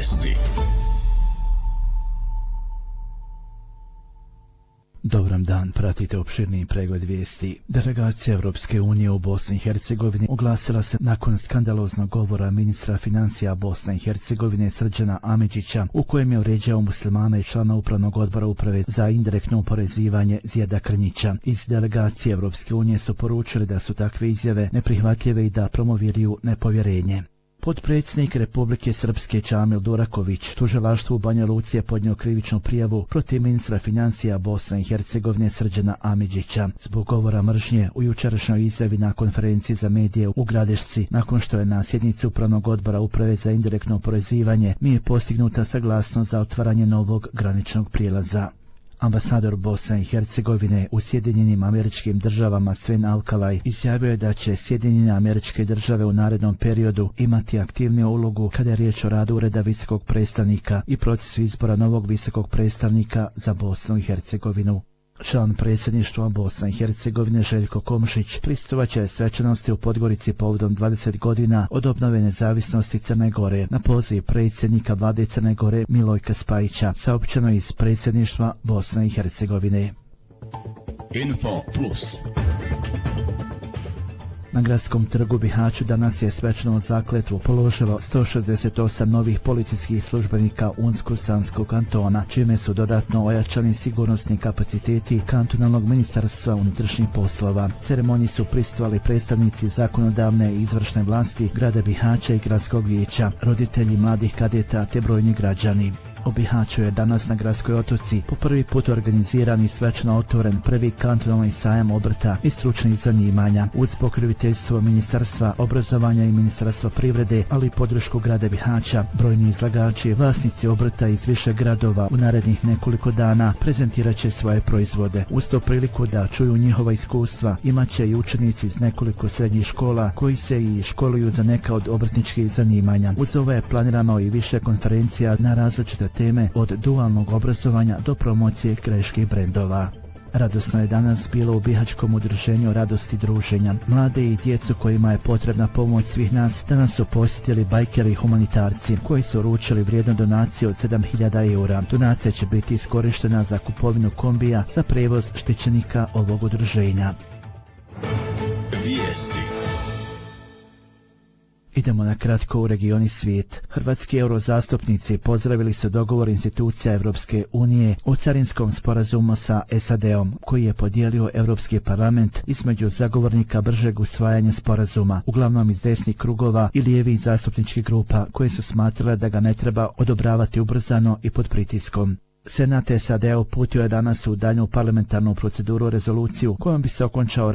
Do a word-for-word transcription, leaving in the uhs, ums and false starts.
Vijesti. Dobar dan, pratite opširni pregled vijesti. Delegacija Evropske unije u Bosni i Hercegovini oglasila se nakon skandaloznog govora ministra financija Bosne i Hercegovine Srđana Amidžića, u kojem je uvrijeđao muslimane i člana upravnog odbora uprave za indirektno oporezivanje Zijada Krnjića. Iz delegacije Evropske unije su poručili da su takve izjave neprihvatljive i da promoviraju nepovjerenje. Potpredsjednik Republike Srpske Čamil Duraković tužilaštvu u Banja Luci je podnio krivičnu prijavu protiv ministra financija Bosne i Hercegovine Srđana Amidžića zbog govora mržnje u jučerašnjoj izjavi na konferenciji za medije u Gradišci, nakon što je na sjednici upravnog odbora uprave za indirektno oporezivanje nije postignuta saglasnost za otvaranje novog graničnog prijelaza. Ambasador Bosne i Hercegovine u Sjedinjenim Američkim Državama Sven Alkalaj izjavio je da će Sjedinjene Američke Države u narednom periodu imati aktivniju ulogu kada je riječ o radu Ureda visokog predstavnika i procesu izbora novog visokog predstavnika za Bosnu i Hercegovinu. Član predsjedništva Bosne i Hercegovine Željko Komšić pristupaće svečanosti u Podgorici povodom dvadeset godina od obnove nezavisnosti Crne Gore na poziv predsjednika vlade Crne Gore Milojka Spajića, saopćeno iz predsjedništva Bosne i Hercegovine. Info Plus. Na Gradskom trgu Bihaću danas je svečanu zakletvu položilo sto šezdeset osam novih policijskih službenika Unsko-Sanskog kantona, čime su dodatno ojačani sigurnosni kapaciteti kantonalnog ministarstva unutrašnjih poslova. Ceremoniji su prisustvovali predstavnici zakonodavne i izvršne vlasti grada Bihaća i gradskog vijeća, roditelji mladih kadeta te brojni građani. U Bihaću je danas na Gradskoj otoci po prvi put organiziran i svečano otvoren prvi kantonalni sajam obrta i stručnih zanimanja uz pokroviteljstvo Ministarstva obrazovanja i Ministarstva privrede, ali i podršku grada Bihaća. Brojni izlagači, vlasnici obrta iz više gradova u narednih nekoliko dana prezentirat će svoje proizvode. Uz to priliku da čuju njihova iskustva imat će i učenici iz nekoliko srednjih škola koji se i školuju za neka od obrtničkih zanimanja. Uz ovo je planirano i više konferencija na različite teme od dualnog obrazovanja do promocije krajiških brendova. Radosno je danas bilo u Bihaćkom udruženju Radosti druženja. Mlade i djecu kojima je potrebna pomoć svih nas danas su posjetili bajkeri i humanitarci koji su uručili vrijednu donaciju od sedam hiljada eura. Donacija će biti iskorištena za kupovinu kombija za prevoz štićenika ovog udruženja. Vijesti. Idemo na kratko u regioni svijet. Hrvatski eurozastupnici pozdravili su dogovor institucija Evropske unije o carinskom sporazumu sa S A D-om, koji je podijelio Europski parlament između zagovornika bržeg usvajanja sporazuma, uglavnom iz desnih krugova i lijevih zastupničkih grupa, koje su smatrale da ga ne treba odobravati ubrzano i pod pritiskom. Senat S A D-a uputio je danas u daljnju parlamentarnu proceduru rezoluciju kojom bi se okončao